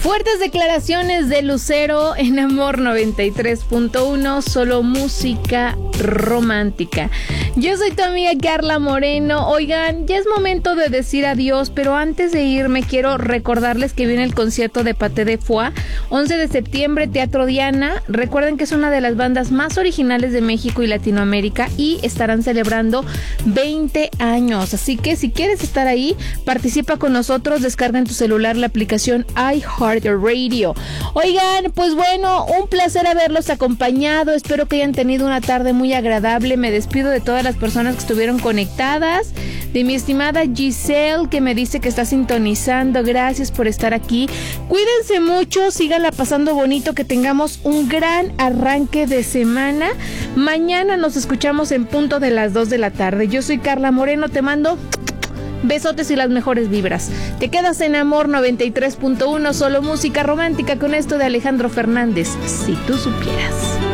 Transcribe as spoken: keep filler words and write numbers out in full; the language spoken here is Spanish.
Fuertes declaraciones de Lucero en Amor noventa y tres punto uno, solo música romántica. Yo soy tu amiga Carla Moreno. Oigan, ya es momento de decir adiós, pero antes de irme quiero recordarles que viene el concierto de Paté de Foix, once de septiembre, Teatro Diana. Recuerden que es una de las bandas más originales de México y Latinoamérica y estarán celebrando veinte años. Así que si quieres estar ahí, participa con nosotros, descarga en tu celular la aplicación iHeartRadio. Oigan, pues bueno, un placer haberlos acompañado. Espero que hayan tenido una tarde muy agradable. Me despido de todas las personas que estuvieron conectadas, de mi estimada Giselle, que me dice que está sintonizando. Gracias por estar aquí. Cuídense mucho, síganla pasando bonito, que tengamos un gran arranque de semana. Mañana nos escuchamos en punto de las dos de la tarde. Yo soy Carla Moreno, te mando besotes y las mejores vibras. Te quedas en Amor noventa y tres punto uno, solo música romántica, con esto de Alejandro Fernández, Si tú supieras.